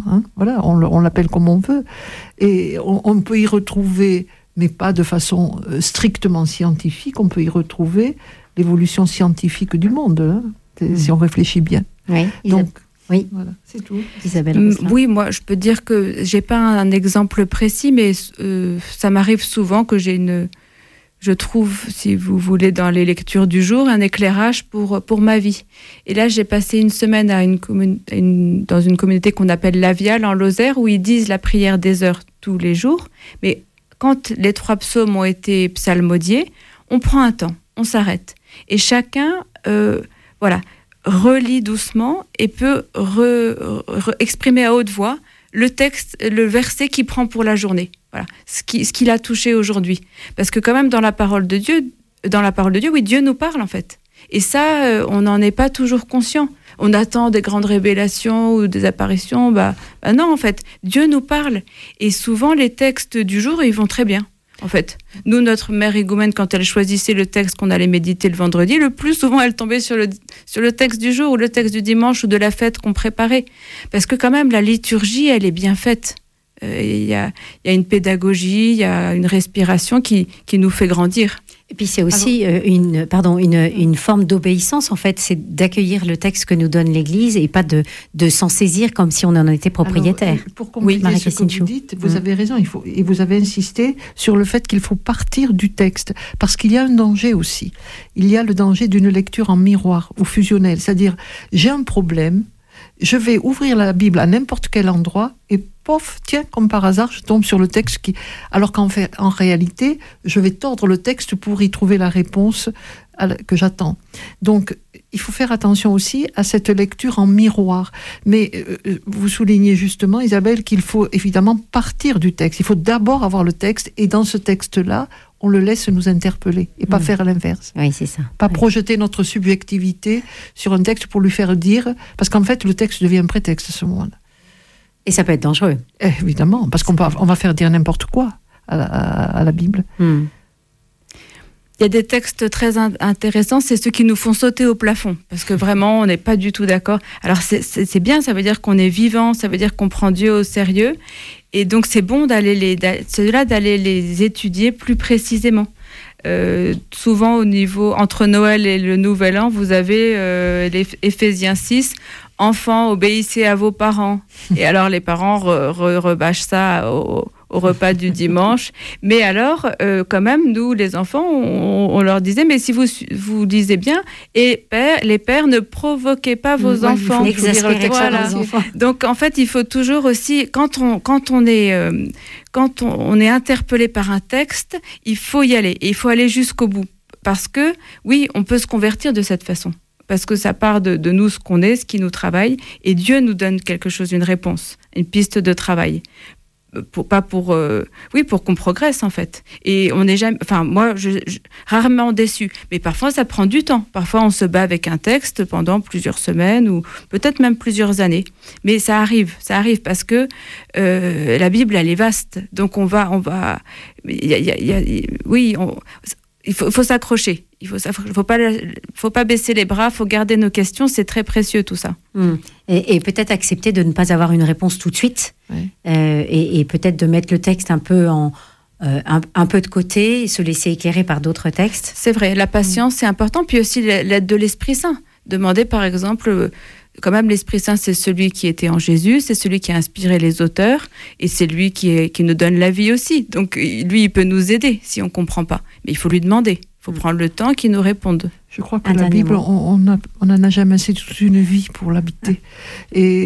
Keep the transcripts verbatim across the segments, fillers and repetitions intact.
Hein, voilà, on, on l'appelle comme on veut. Et on, on peut y retrouver, mais pas de façon strictement scientifique, on peut y retrouver l'évolution scientifique du monde, hein, mmh. si on réfléchit bien. Oui, donc oui. Voilà, c'est tout. Isabelle Rousselin. Oui, moi je peux dire que j'ai pas un, un exemple précis, mais euh, ça m'arrive souvent que j'ai une, je trouve, si vous voulez, dans les lectures du jour, un éclairage pour pour ma vie. Et là, j'ai passé une semaine à une, commun- une dans une communauté qu'on appelle Lavial en Lozère, où ils disent la prière des heures tous les jours. Mais quand les trois psaumes ont été psalmodiés, on prend un temps, on s'arrête, et chacun, euh, voilà. relit doucement et peut re, re, exprimer à haute voix le texte, le verset qu'il prend pour la journée. Voilà, ce qui, ce qu'il a touché aujourd'hui. Parce que quand même dans la parole de Dieu, dans la parole de Dieu, oui, Dieu nous parle en fait. Et ça, euh, on n'en est pas toujours conscient. On attend des grandes révélations ou des apparitions. Bah, bah non, en fait, Dieu nous parle. Et souvent, les textes du jour, ils vont très bien. En fait, nous, notre mère Igoumène, quand elle choisissait le texte qu'on allait méditer le vendredi, le plus souvent, elle tombait sur le, sur le texte du jour ou le texte du dimanche ou de la fête qu'on préparait. Parce que quand même, la liturgie, elle est bien faite. Il euh, y, a, y a une pédagogie, il y a une respiration qui, qui nous fait grandir. Et puis c'est aussi euh, une, pardon, une, une forme d'obéissance, en fait, c'est d'accueillir le texte que nous donne l'Église et pas de, de s'en saisir comme si on en était propriétaire. Alors, pour compléter oui, ce que vous dites, vous mmh. avez raison, il faut, et vous avez insisté sur le fait qu'il faut partir du texte, parce qu'il y a un danger aussi. Il y a le danger d'une lecture en miroir ou fusionnelle, c'est-à-dire j'ai un problème, je vais ouvrir la Bible à n'importe quel endroit et pof, tiens, comme par hasard, je tombe sur le texte qui... Alors qu'en fait, en réalité, je vais tordre le texte pour y trouver la réponse à la... que j'attends. Donc, il faut faire attention aussi à cette lecture en miroir. Mais euh, vous soulignez justement, Isabelle, qu'il faut évidemment partir du texte. Il faut d'abord avoir le texte et dans ce texte-là, on le laisse nous interpeller et pas mmh. faire l'inverse. Oui, c'est ça. Pas oui. projeter notre subjectivité sur un texte pour lui faire dire... Parce qu'en fait, le texte devient un prétexte à ce moment-là. Et ça peut être dangereux. Évidemment, parce qu'on va, on va faire dire n'importe quoi à la, à la Bible. Hmm. Il y a des textes très in- intéressants, c'est ceux qui nous font sauter au plafond, parce que vraiment, on n'est pas du tout d'accord. Alors, c'est, c'est, c'est bien, ça veut dire qu'on est vivant, ça veut dire qu'on prend Dieu au sérieux, et donc c'est bon d'aller les, d'aller, ceux-là, d'aller les étudier plus précisément. Euh, souvent, au niveau, entre Noël et le Nouvel An, vous avez euh, les Éphésiens six, enfants, obéissez à vos parents. Et alors, les parents re, re, rebâchent ça au, au repas du dimanche. Mais alors, euh, quand même, nous, les enfants, on, on leur disait, mais si vous, vous lisez bien, et père, les pères, ne provoquez pas vos oui, enfants. Il faut exaspérer voilà. les enfants. Donc, en fait, il faut toujours aussi, quand on, quand on est... Euh, quand on, on est interpellé par un texte, il faut y aller. Et il faut aller jusqu'au bout. Parce que, oui, on peut se convertir de cette façon. Parce que ça part de, de nous, ce qu'on est, ce qui nous travaille. Et Dieu nous donne quelque chose, une réponse, une piste de travail. Pour, pas pour... Euh, oui, pour qu'on progresse, en fait. Et on n'est jamais... Enfin, moi, je, je, rarement déçue. Mais parfois, ça prend du temps. Parfois, on se bat avec un texte pendant plusieurs semaines ou peut-être même plusieurs années. Mais ça arrive. Ça arrive parce que euh, la Bible, elle est vaste. Donc, on va... On va y a, y a, y a, oui, on... Il faut, il faut s'accrocher. Il faut, faut pas, faut pas baisser les bras. Il faut garder nos questions. C'est très précieux tout ça. Mmh. Et, et peut-être accepter de ne pas avoir une réponse tout de suite. Oui. Euh, et, et peut-être de mettre le texte un peu en euh, un, un peu de côté, et se laisser éclairer par d'autres textes. C'est vrai. La patience, mmh. c'est important. Puis aussi l'aide de l'Esprit Saint. Demander par exemple. Quand même, l'Esprit Saint, c'est celui qui était en Jésus, c'est celui qui a inspiré les auteurs, et c'est lui qui, est, qui nous donne la vie aussi. Donc, lui, il peut nous aider si on ne comprend pas. Mais il faut lui demander. Il faut mmh. prendre le temps qu'il nous réponde. Je crois que Un la Bible, on n'en a jamais assez toute une vie pour l'habiter. Et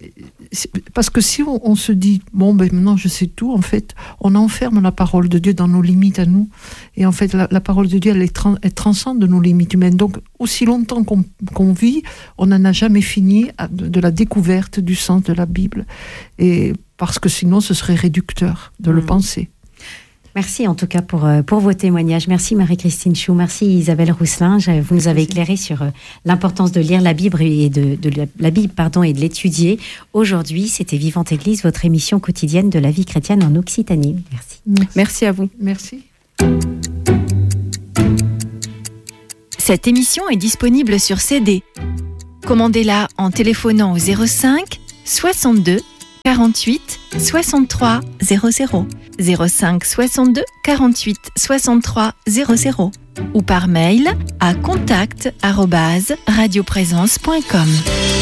parce que si on, on se dit, bon, ben maintenant je sais tout, en fait, on enferme la parole de Dieu dans nos limites à nous. Et en fait, la, la parole de Dieu, elle, est trans, elle transcende nos limites humaines. Donc, aussi longtemps qu'on, qu'on vit, on n'en a jamais fini de, de la découverte du sens de la Bible. Et parce que sinon, ce serait réducteur de mmh. le penser. Merci en tout cas pour, pour vos témoignages. Merci Marie-Christine Chou, merci Isabelle Rousselin. Vous nous avez éclairé sur l'importance de lire la Bible et de, de la, la Bible pardon, et de l'étudier. Aujourd'hui, c'était Vivante Église, votre émission quotidienne de la vie chrétienne en Occitanie. Merci. Merci, merci à vous. Merci. Cette émission est disponible sur C D. Commandez-la en téléphonant au zéro cinq soixante-deux quarante-huit soixante-trois zéro zéro, zéro cinq soixante-deux quarante-huit soixante-trois zéro zéro ou par mail à contact arobase radioprésence point com.